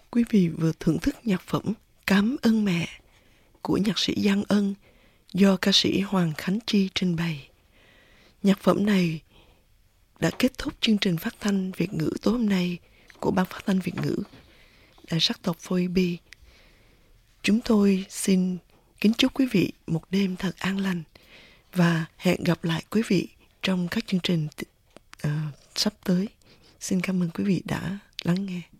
Quý vị vừa thưởng thức nhạc phẩm Cám ơn mẹ của nhạc sĩ Giang Ân do ca sĩ Hoàng Khánh Chi trình bày. Nhạc phẩm này đã kết thúc chương trình phát thanh Việt ngữ tối hôm nay của Ban Phát thanh Việt ngữ Đài sắc tộc FOIB. Chúng tôi xin kính chúc quý vị một đêm thật an lành và hẹn gặp lại quý vị trong các chương trình sắp tới. Xin cảm ơn quý vị đã lắng nghe.